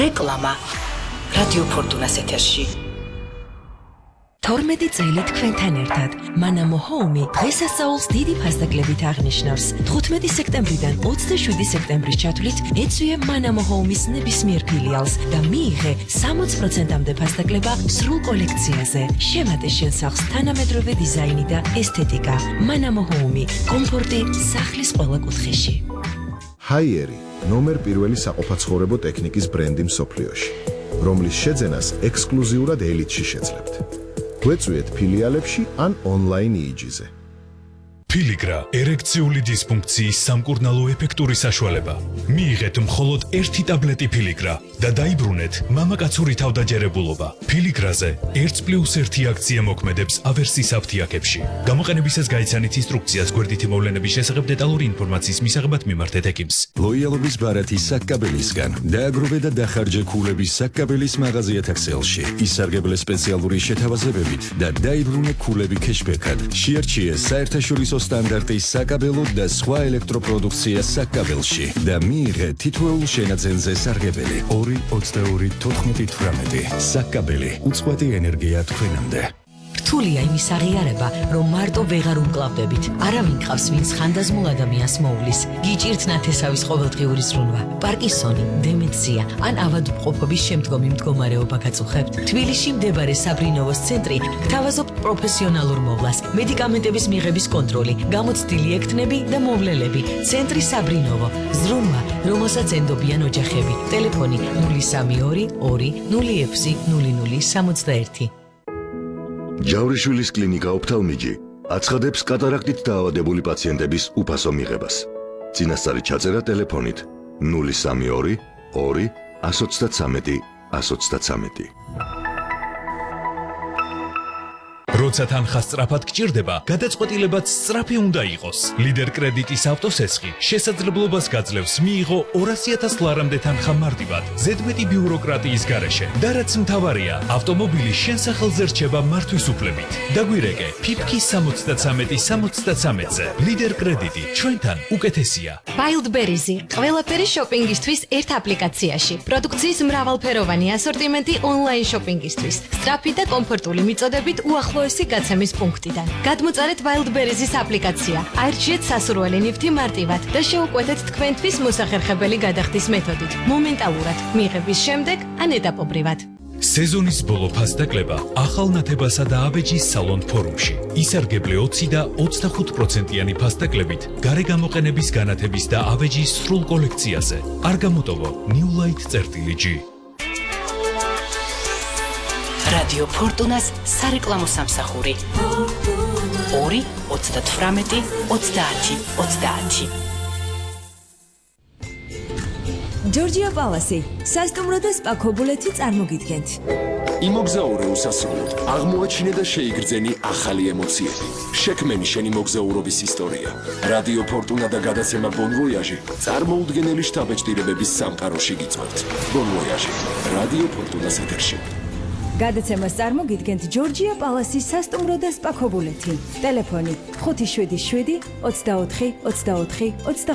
რეკლამა რადიო ფორტუნას ეთერში 12 წელი თქვენთან ერთად მანამო ჰოუმი დღესასწაულს დიდი ფასდაკლებით აღნიშნავს 15 სექტემბრიდან 27 სექტემბრის ჩათვლით ეწვია მანამო ჰოუმის ნებისმიერ ფილიალს და მიიღე 60%-მდე ფასდაკლება სრულ კოლექციაზე შემატე შენ სახლს თანამედროვე დიზაინი და ესთეტიკა მანამო ჰოუმი კომფორტი სახლის ყველა კუთხეში ჰაიერი ნომერ პირველი საყოფაცხოვრებო ტექნიკის ბრენდი მსოფლიოში რომლის შეძენას ექსკლუზიურად ელიტში შეძლებთ გვეწვიეთ ფილიალებში ან ონლაინ EEG-ზე. Piligra ერექციული დისფუნქციის სამკურნალო ეფექტური საშუალება. მიიღეთ მხოლოდ 1 ტაბლეტი Piligra და დაიბრუნეთ მამაკაცური თავდაჯერებულობა. Piligrაზე 1+1 აქცია მოქმედებს ავერსის აფთიაქებში. გამოყენებისას გაიცანით ინსტრუქციას გვერდითი მოვლენების შესახებ დეტალური ინფორმაციის მისაღებად მიმართეთ ექიმს. ლოიალობის ბარათის საკაბელისგან დააგროვე და დახარჯე ქულების საკაბელის მაღაზიათა ქსელში. ისარგებლე სპეციალური შეთავაზებებით და დაიბრუნე ქულები кэშბექად. შეარჩიე საერთაშორისო სტანდარტის საკაბელო და სხვა ელექტროპროდუქცია საკაბელში და მიიღე თითოეულ შენაძენზე სარგებელი 2-22-18 საკაბელი უწყვეტი ენერგია თქვენამდე რთულია იმის აღიარება, რომ მარტო ვეღარ უმკლავდებით. არავინ ყავს, ვინც ხანდაზმულ ადამიანს მოუვლის. გიჭირთ ნათესავის ყოველდღიური ზრუნვა, პარკინსონი, დემენცია ან ავადმყოფობის შემდგომი მდგომარეობა გაწუხებთ. თბილისში მდებარე საბრინოვოს ცენტრი გთავაზობთ პროფესიონალურ მოვლას, მედიკამენტების მიღების კონტროლი, გამოცდილი ექთნები და მოვლელები. ცენტრი საბრინოვო, ზრუნვა, რომელსაც ენდობიან ოჯახები. ტელეფონი 032 2 06 0061. ჯავრიშვილის კლინიკა ოფთალმიჯი აცხადებს კატარაქტით დაავადებული პაციენტების უფასო მიღებას. წინასწარი ჩაწერა ტელეფონით 032 2 133 133. როცა თანხა სწრაფად გჭირდება, გადაწყვეტილებაც სწრაფი უნდა იყოს. ლიდერ კრედიტის ავტოსესხი შესაძლებლობას გაძლევს მიიღო 200,000 ლარამდე თანხა მარტივად, ზედმეტი ბიუროკრატიის გარეშე. და რაც მთავარია, ავტომობილი შენ სახელზე რჩება მართვის უფლებით. დაგვირეკე, ფიფკი 73-73-ზე. ლიდერ კრედიტი ჩვენთან უკეთესია. Wildberries-ი ყველაფერი შოპინგისთვის ერთ აპლიკაციაში. პროდუქციის მრავალფეროვანი ასორტიმენტი ონლაინ შოპინგისთვის. სწრაფი და კომფორტული მიწოდებით უახლოესი გაცემის პუნქტიდან. გადმოწერეთ Wildberries-ის აპლიკაცია. აირჩიეთ სასურველი ნივთი მარტივად და შეუკვეთეთ თქვენთვის მოსახერხებელი გადახდის მეთოდით. მომენტალურად, მიღების შემდეგ ან ეტაპობრივად. სეზონის ბოლო ფასდაკლება ახალ ნათებასა და აბეჯის სალონ ფორუმში. ისარგებლე 20 და 25%-იანი ფასდაკლებით გარე გამოყენების განათების და აბეჯის სრულ კოლექციაზე. არ გამოტოვო New Light-G. რადიო ფორტუნას სარეკლამო სამსახური 2-38-30-30. ჯორჯია პალასი, სასტუმრო და სპა ქობულეთი წარმოგიდგენთ. იმოგზაურე უსასრულოდ, აღმოაჩინე და შეიგრძენი ახალი ემოციები. შექმენი შენი მოგზაურობის ისტორია. რადიო ფორტუნა და გადაცემა Bon Voyage წარმოუდგენელი შთაბეჭდილებების სამყაროში გიწევთ. Bon Voyage, რადიო ფორტუნას ეთერში. გადაცემას წარმოგიდგენთ ჯორჯია პალასის სასტუმრო და სპა ქობულეთი. ტელეფონი 577 24 24 25